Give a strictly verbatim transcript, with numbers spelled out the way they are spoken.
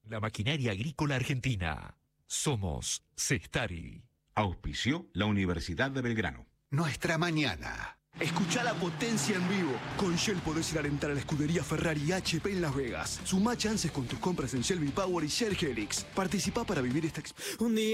La maquinaria agrícola argentina. Somos Cestari. Auspició la Universidad de Belgrano. Nuestra mañana. Escucha la potencia en vivo. Con Shell podés ir a alentar a la escudería Ferrari y H P en Las Vegas. Sumá chances con tus compras en Shell V-Power y Shell Helix. Participá para vivir esta experiencia.